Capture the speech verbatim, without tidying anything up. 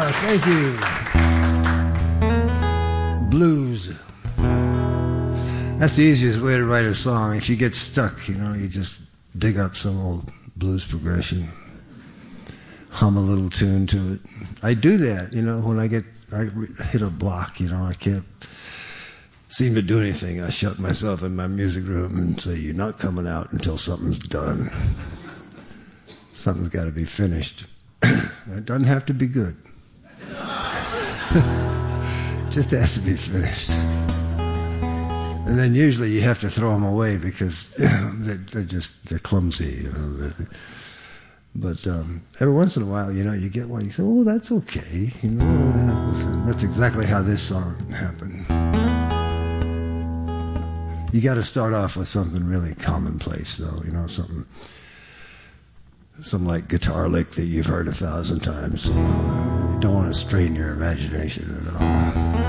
Yeah, thank you. Blues. That's the easiest way to write a song. If you get stuck, you know, you just dig up some old blues progression, hum a little tune to it. I do that, you know, when I get, I hit a block, you know, I can't seem to do anything. I shut myself in my music room and say, you're not coming out until something's done. Something's got to be finished. It doesn't have to be good. It just has to be finished. And then usually you have to throw them away because you know, they're, they're just, they're clumsy, you know. They're, but um, every once in a while, you know, you get one, you say, oh, that's okay. You know, listen, that's exactly how this song happened. You got to start off with something really commonplace, though, you know, something, some like guitar lick that you've heard a thousand times. You know, you don't want to strain your imagination at all.